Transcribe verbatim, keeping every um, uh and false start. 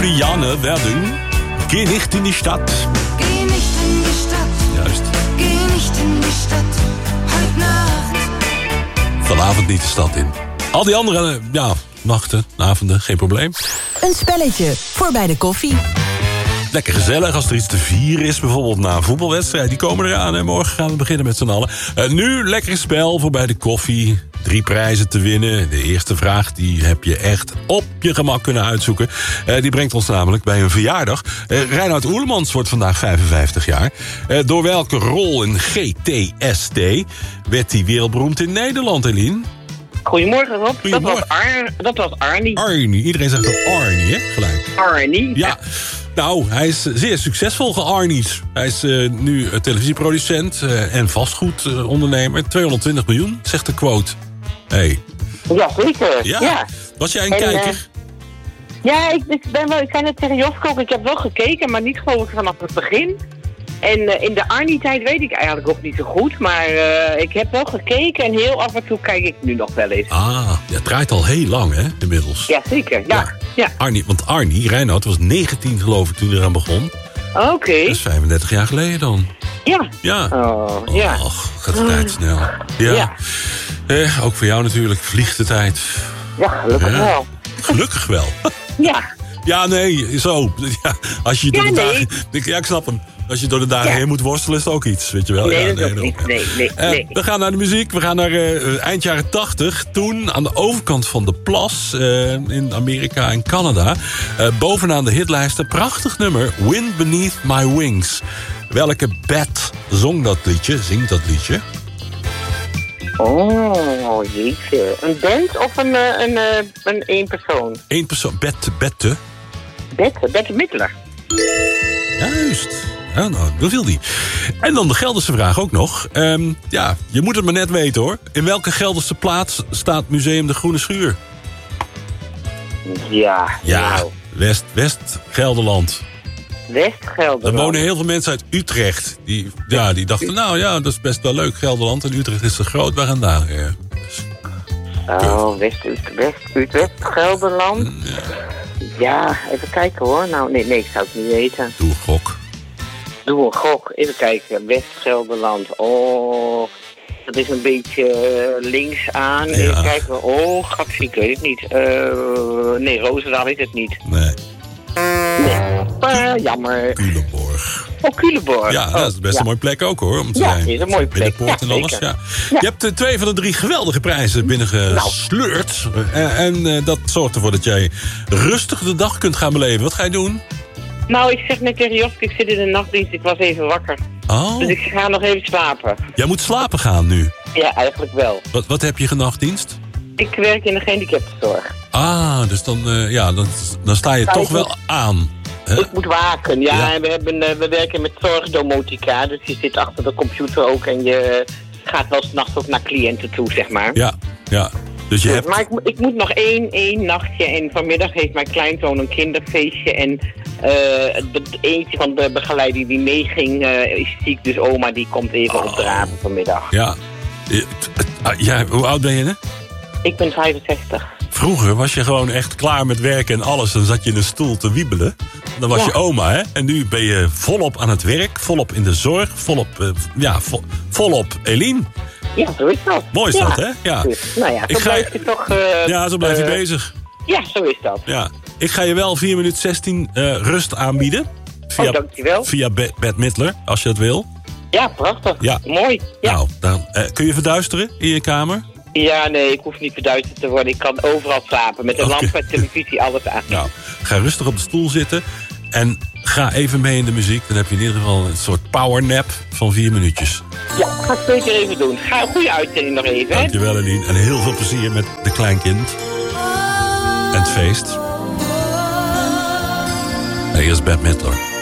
Juliane Werding. Geh nicht in die Stadt. Geh nicht in die Stadt. Juist. Geh nicht in die Stadt. Heute Nacht. Vanavond niet de stad in. Al die andere, ja, nachten, avonden, geen probleem. Een spelletje voor bij de koffie. Lekker gezellig als er iets te vieren is, bijvoorbeeld na een voetbalwedstrijd. Die komen eraan en morgen gaan we beginnen met z'n allen. Uh, nu lekker spel voor bij de koffie. Drie prijzen te winnen. De eerste vraag die heb je echt op je gemak kunnen uitzoeken. Uh, die brengt ons namelijk bij een verjaardag. Uh, Reinoud Oerlemans wordt vandaag vijfenvijftig jaar. Uh, door welke rol in G T S T werd hij wereldberoemd in Nederland, Eline? Goedemorgen Rob, Goedemorgen. Dat, was Ar- dat was Arnie. Arnie. Iedereen zegt dat Arnie, hè? Gelijk. Arnie? Ja. Nou, hij is zeer succesvol gearnied. Hij is uh, nu uh, televisieproducent uh, en vastgoedondernemer. Uh, tweehonderdtwintig miljoen, zegt de quote. Hey. Ja, zeker. Ja. Ja. Was jij een En, kijker? Uh, ja, ik, ik ben wel, ik zei net tegen Josko ook, ik heb wel gekeken, maar niet geloof ik vanaf het begin. En uh, in de Arnie-tijd weet ik eigenlijk ook niet zo goed, maar uh, ik heb wel gekeken en heel af en toe kijk ik nu nog wel eens. Ah, ja, het draait al heel lang, hè, inmiddels. Ja, zeker. Ja. Ja. Ja. Arnie, want Arnie, Reinoud, was negentien geloof ik toen hij eraan begon. Oké. Okay. Dat is vijfendertig jaar geleden dan. Ja. Ja. Oh, ja. Och, gaat de tijd snel. Ja. ja. Eh, ook voor jou natuurlijk, vliegt de tijd. Ja, gelukkig ja. wel. Gelukkig wel. Ja. Ja, nee, zo. Ja, als je door ja, de nee. dagen... Ja, ik snap hem. Als je door de dagen ja. heen moet worstelen, is het ook iets, weet je wel. Nee, ja, dat nee, ook nee, niet. Nee, nee, uh, nee. We gaan naar de muziek. We gaan naar uh, eind jaren tachtig. Toen aan de overkant van de plas uh, in Amerika en Canada. Uh, bovenaan de hitlijsten. Prachtig nummer. Wind Beneath My Wings. Welke band zong dat liedje? Zingt dat liedje? Oh, jeetje. Een band of een, een, een, een één persoon? Eén persoon. Bette. Bette. Bette. Bette Midler. Juist. Ja, nou, dat wil die. En dan de Gelderse vraag ook nog. Um, ja, je moet het maar net weten hoor. In welke Gelderse plaats staat Museum de Groene Schuur? Ja. Ja, nou. West, West Gelderland. West Gelderland. Er wonen heel veel mensen uit Utrecht. Die, ja, die dachten, nou ja, dat is best wel leuk, Gelderland. En Utrecht is te groot, we gaan daar. Ja. Dus, oh, West, West, West, West Gelderland. Ja. Ja, even kijken hoor. Nou, nee, nee, ik zou het niet weten. Doe een gok. Doe een gok. Even kijken. West-Gelderland. Oh, dat is een beetje uh, links aan. Ja. Even kijken. Oh, gatsie, ik weet het niet. Uh, nee, Roosendaal is het niet. Nee. Nee. Uh, jammer. Culemborg. Oh, Culemborg. Ja, dat is best ja. een mooie plek ook hoor. Om te ja, zijn. is een mooie plek. Ja, en alles. Ja. Ja. Je hebt uh, twee van de drie geweldige prijzen binnengesleurd. Nou. Uh, en uh, dat zorgt ervoor dat jij rustig de dag kunt gaan beleven. Wat ga je doen? Nou, ik zeg net tegen Joske, ik zit in de nachtdienst. Ik was even wakker. Oh. Dus ik ga nog even slapen. Jij moet slapen gaan nu? Ja, eigenlijk wel. Wat, wat heb je genachtdienst? Ik werk in de gehandicaptenzorg. Ah, dus dan, uh, ja, dan, dan sta je Sta toch wel moet, aan. Hè? Ik moet waken, ja. ja. En we, hebben, uh, we werken met zorgdomotica. Dus je zit achter de computer ook en je gaat wel 's nachts ook naar cliënten toe, zeg maar. Ja, ja. Dus je dus, hebt... Maar ik, ik moet nog één, één nachtje. En vanmiddag heeft mijn kleinzoon een kinderfeestje. En uh, de, eentje van de begeleiding die meeging uh, is ziek. Dus oma die komt even oh. opdraven vanmiddag. Ja. ja. Hoe oud ben je, hè? Ik ben vijfenzestig. Vroeger was je gewoon echt klaar met werken en alles. Dan zat je in een stoel te wiebelen. Dan was ja. je oma, hè? En nu ben je volop aan het werk. Volop in de zorg. Volop, uh, ja, vo, volop Eline. Ja, zo is dat. Mooi is ja. dat, hè? Ja. Dus, nou ja, zo ik blijf ga... je toch... Uh, ja, zo blijf je uh, bezig. Ja, zo is dat. Ja. Ik ga je wel vier minuten zestien uh, rust aanbieden. Via, oh, dankjewel. Via Bette Midler, als je dat wil. Ja, prachtig. Ja. Mooi. Ja. Nou, dan, uh, kun je verduisteren in je kamer? Ja, nee, ik hoef niet verduisterd te worden. Ik kan overal slapen. Met een okay. lamp, met televisie, alles aan. Nou, ga rustig op de stoel zitten. En ga even mee in de muziek. Dan heb je in ieder geval een soort powernap van vier minuutjes. Ja, ga ik zeker even doen. Ga een goede uitzending nog even, hè? Dankjewel, Eline. En heel veel plezier met de kleinkind. En het feest. En hier is Bette Midler.